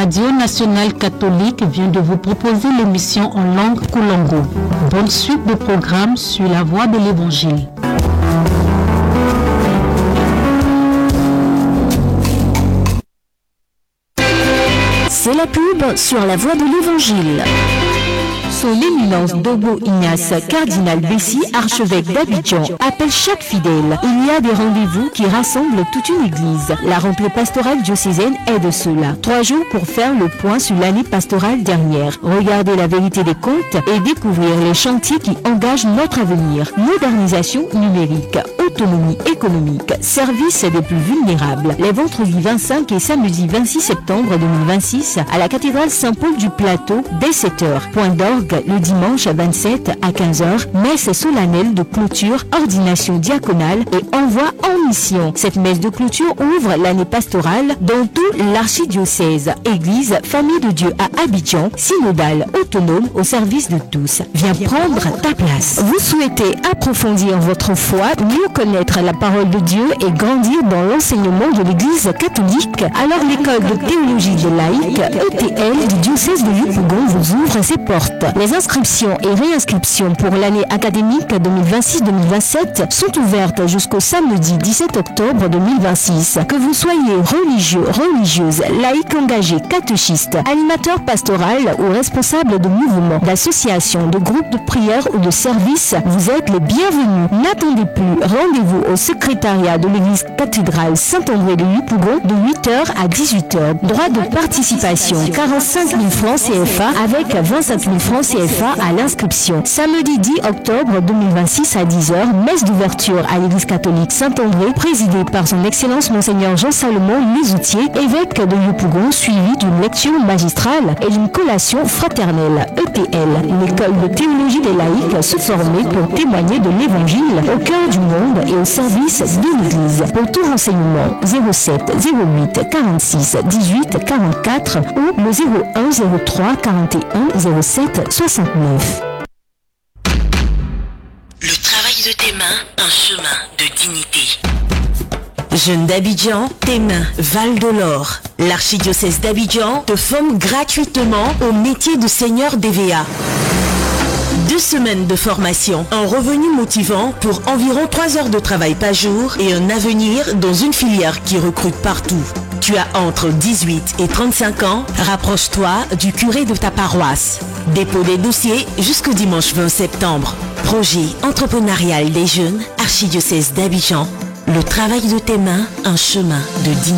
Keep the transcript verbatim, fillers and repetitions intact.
Radio Nationale Catholique vient de vous proposer l'émission en langue Koulongo. Bonne suite de programmes sur la voie de l'Évangile. C'est la pub sur la voie de l'Évangile. Son éminence Dobo Ignace, cardinal Bessi, archevêque d'Abidjan, appelle chaque fidèle. Il y a des rendez-vous qui rassemblent toute une église. La rentrée pastorale diocésaine est de cela. Trois jours pour faire le point sur l'année pastorale dernière, regarder la vérité des comptes et découvrir les chantiers qui engagent notre avenir. Modernisation numérique, autonomie économique, service des plus vulnérables. Les vendredis vingt-cinq et samedi vingt-six septembre deux mille vingt-six à la cathédrale Saint-Paul du Plateau dès sept heures. Point d'orgue le dimanche vingt-sept à quinze heures, messe solennelle de clôture, ordination diaconale et envoi en mission. Cette messe de clôture ouvre l'année pastorale dans tout l'archidiocèse. Église, famille de Dieu à Abidjan, synodale, autonome au service de tous. Viens prendre ta place. Vous souhaitez approfondir votre foi, mieux connaître la parole de Dieu et grandir dans l'enseignement de l'Église catholique? Alors l'école de théologie de laïque, E T L du diocèse de Yopougon vous ouvre ses portes. Les inscriptions et réinscriptions pour l'année académique deux mille vingt-six deux mille vingt-sept sont ouvertes jusqu'au samedi dix-sept octobre deux mille vingt-six. Que vous soyez religieux, religieuse, laïque engagé, catéchiste, animateur pastoral ou responsable de mouvements, d'associations, de groupes de prière ou de services, vous êtes les bienvenus. N'attendez plus, rendez-vous au secrétariat de l'église cathédrale Saint-André de Yopougon de huit heures à dix-huit heures. Droit de participation, quarante-cinq mille francs C F A avec vingt-cinq mille francs C F A à l'inscription. Samedi dix octobre deux mille vingt-six à dix heures, messe d'ouverture à l'église catholique Saint-André, présidée par son excellence Monseigneur Jean-Salomon Lesoutier, évêque de Yopougon, suivi d'une lecture magistrale et d'une collation fraternelle. E T L, l'école de théologie des laïcs, se former pour témoigner de l'évangile au cœur du monde et au service de l'église. Pour tout renseignement, zéro sept zéro huit quarante-six dix-huit quarante-quatre ou le zéro un zéro trois quarante et un zéro sept soixante-neuf. Le travail de tes mains, un chemin de dignité. Jeunes d'Abidjan, tes mains valent de l'or. L'archidiocèse d'Abidjan te forme gratuitement au métier de seigneur D V A. Deux semaines de formation, un revenu motivant pour environ trois heures de travail par jour et un avenir dans une filière qui recrute partout. Tu as entre dix-huit et trente-cinq ans, rapproche-toi du curé de ta paroisse. Dépôt des dossiers jusqu'au dimanche vingt septembre. Projet entrepreneurial des jeunes, archidiocèse d'Abidjan. Le travail de tes mains, un chemin de dignité.